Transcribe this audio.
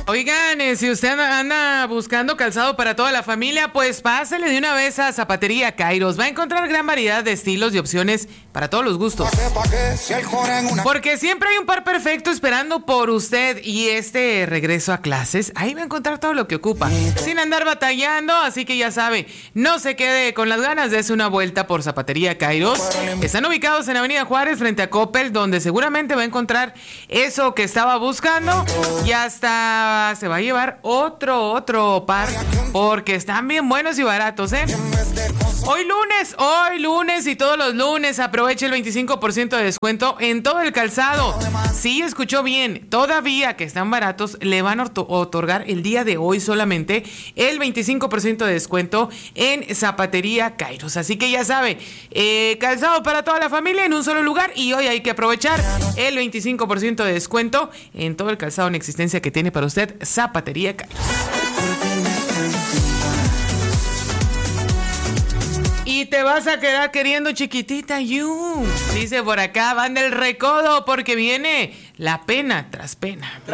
Oigan, si usted anda buscando calzado para toda la familia, pues pásele de una vez a Zapatería Kairos. Va a encontrar gran variedad de estilos y opciones para todos los gustos. Porque siempre hay un par perfecto esperando por usted. Y este regreso a clases, ahí va a encontrar todo lo que ocupa, sin andar batallando. Así que ya sabe, no se quede con las ganas de hacer una vuelta por Zapatería Kairos. Están ubicados en Avenida Juárez, frente a Coppel, donde seguramente va a encontrar eso que estaba buscando. Y hasta se va a llevar otro par, porque están bien buenos y baratos, ¿eh? Hoy lunes y todos los lunes aproveche el 25% de descuento en todo el calzado. Sí, escuchó bien, todavía que están baratos, le van a otorgar el día de hoy solamente el 25% de descuento en Zapatería Kairos. Así que ya sabe, calzado para toda la familia en un solo lugar, y hoy hay que aprovechar el 25% de descuento en todo el calzado en existencia que tiene para usted Zapatería Kairos. Y te vas a quedar queriendo chiquitita, you. Dice por acá, van del recodo porque viene la pena tras pena.